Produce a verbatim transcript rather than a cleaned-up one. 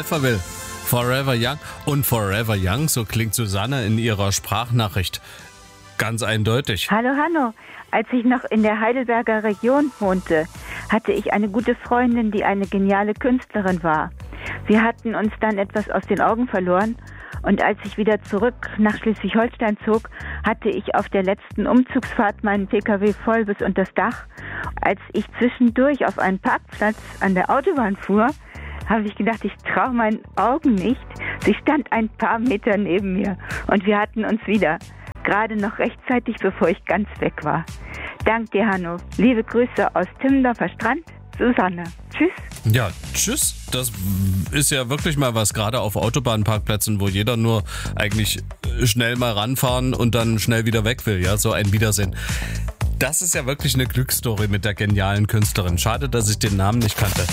Alpha will. Forever Young. Und Forever Young, so klingt Susanne in ihrer Sprachnachricht. Ganz eindeutig. Hallo Hanno, als ich noch in der Heidelberger Region wohnte, hatte ich eine gute Freundin, die eine geniale Künstlerin war. Wir hatten uns dann etwas aus den Augen verloren und als ich wieder zurück nach Schleswig-Holstein zog, hatte ich auf der letzten Umzugsfahrt meinen Pkw voll bis unter das Dach. Als ich zwischendurch auf einen Parkplatz an der Autobahn fuhr, habe ich gedacht, ich traue meinen Augen nicht. Sie stand ein paar Meter neben mir und wir hatten uns wieder. Gerade noch rechtzeitig, bevor ich ganz weg war. Dank dir, Hanno. Liebe Grüße aus Timmendorfer Strand, Susanne. Tschüss. Ja, tschüss. Das ist ja wirklich mal was, gerade auf Autobahnparkplätzen, wo jeder nur eigentlich schnell mal ranfahren und dann schnell wieder weg will. Ja, so ein Wiedersehen. Das ist ja wirklich eine Glücksstory mit der genialen Künstlerin. Schade, dass ich den Namen nicht kannte.